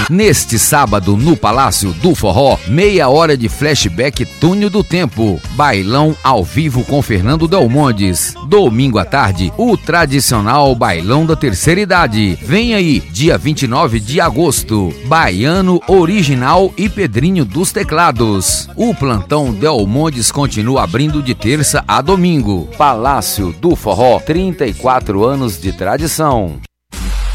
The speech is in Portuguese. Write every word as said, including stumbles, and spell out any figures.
Neste sábado, no Palácio do Forró, meia hora de flashback Túnel do Tempo. Bailão ao vivo com Fernando Delmondes. Domingo à tarde, o tradicional Bailão da Terceira Idade. Vem aí, dia vinte e nove de agosto. Baiano Original e Pedrinho dos Teclados. O plantão Delmondes continua abrindo de terça a domingo. Palácio do Forró, trinta e quatro anos de tradição.